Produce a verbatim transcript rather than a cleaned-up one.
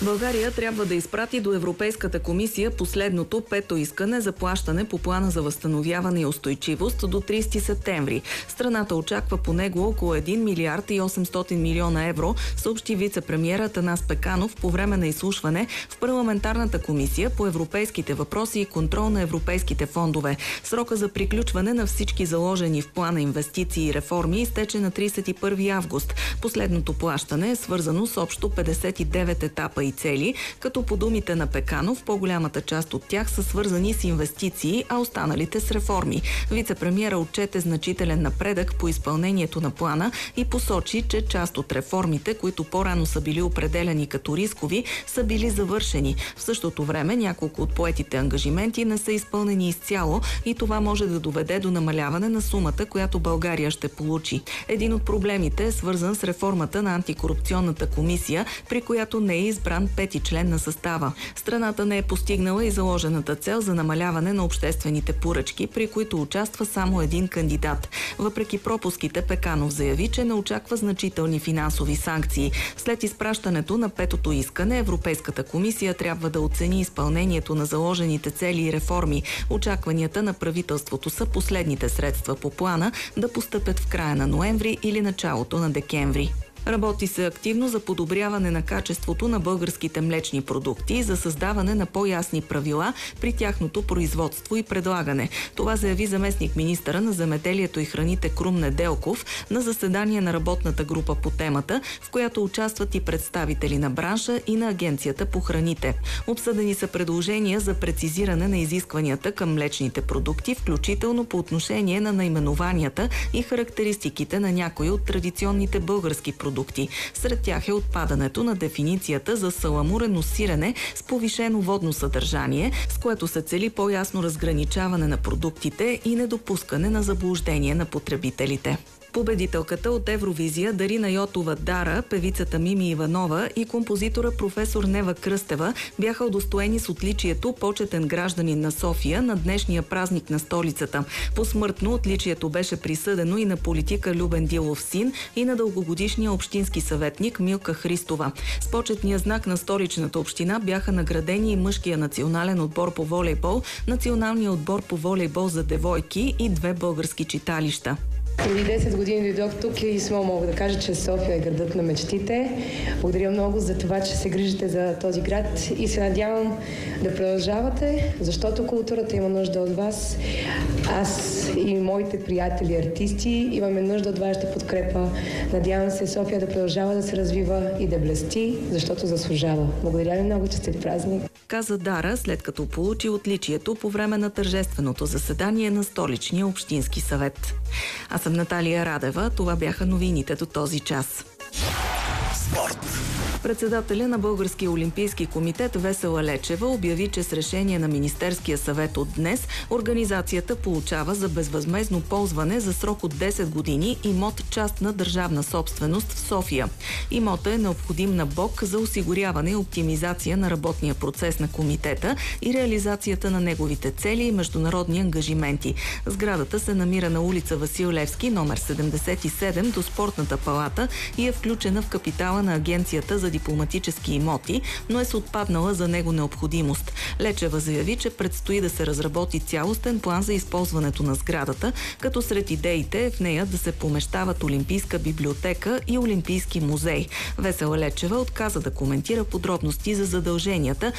България трябва да изпрати до Европейската комисия последното пето искане за плащане по плана за възстановяване и устойчивост до тридесети септември. Страната очаква по него около един милиард и осемстотин милиона евро, съобщи вице-премиера Атанас Пеканов по време на изслушване в парламентарната комисия по европейските въпроси и контрол на европейските фондове. Срока за приключване на всички заложени в плана инвестиции и реформи изтече на тридесет и първи август. Последното плащане е свързано с общо петдесет и девет етапа и цели, като по думите на Пеканов, по-голямата част от тях са свързани с инвестиции, а останалите с реформи. Вице-премиера отчете значителен напредък по изпълнението на плана и посочи, че част от реформите, които по-рано са били определени като рискови, са били завършени. В същото време няколко от поетите ангажименти не са изпълнени изцяло и това може да доведе до намаляване на сумата, която България ще получи. Един от проблемите е свързан с реформата на антикорупционната комисия, при която не е избран пети член на състава. Страната не е постигнала и заложената цел за намаляване на обществените поръчки, при които участва само един кандидат. Въпреки пропуските, Пеканов заяви, че не очаква значителни финансови санкции. След изпращането на петото искане, Европейската комисия трябва да оцени изпълнението на заложените цели и реформи. Очакванията на правителството са последните средства по плана да постъпят в края на ноември или началото на декември. Работи се активно за подобряване на качеството на българските млечни продукти и за създаване на по-ясни правила при тяхното производство и предлагане. Това заяви заместник министъра на земеделието и храните Крум Неделков на заседание на работната група по темата, в която участват и представители на бранша и на Агенцията по храните. Обсъдени са предложения за прецизиране на изискванията към млечните продукти, включително по отношение на наименованията и характеристиките на някои от традиционните български продукти. Продукти. Сред тях е отпадането на дефиницията за саламурено сирене с повишено водно съдържание, с което се цели по-ясно разграничаване на продуктите и недопускане на заблуждение на потребителите. Победителката от Евровизия Дарина Йотова Дара, певицата Мими Иванова и композитора професор Нева Кръстева бяха удостоени с отличието почетен гражданин на София на днешния празник на столицата. Посмъртно отличието беше присъдено и на политика Любен Дилов син и на дългогодишния общински съветник Милка Христова. С почетния знак на столичната община бяха наградени и мъжкия национален отбор по волейбол, националния отбор по волейбол за девойки и две български читалища. Преди десет години дойдох тук и само мога да кажа, че София е градът на мечтите. Благодаря много за това, че се грижите за този град и се надявам да продължавате, защото културата има нужда от вас. Аз и моите приятели артисти имаме нужда от вашата подкрепа. Надявам се София да продължава да се развива и да блести, защото заслужава. Благодаря ви много, че сте празник. Каза Дара, след като получи отличието по време на тържественото заседание на столичния общински съвет. Аз съм Наталия Радева. Това бяха новините до този час. Спорт. Председателя на Българския олимпийски комитет Весела Лечева обяви, че с решение на Министерския съвет от днес организацията получава за безвъзмездно ползване за срок от десет години имот частна държавна собственост в София. Имотът е необходим на БОК за осигуряване и оптимизация на работния процес на комитета и реализацията на неговите цели и международни ангажименти. Сградата се намира на улица Васил Левски, номер седемдесет и седем до Спортната палата и е включена в капитала на Агенцията за дипломатически имоти, но е с отпаднала за него необходимост. Лечева заяви, че предстои да се разработи цялостен план за използването на сградата, като сред идеите е в нея да се помещават Олимпийска библиотека и Олимпийски музей. Весела Лечева отказа да коментира подробности за задълженията,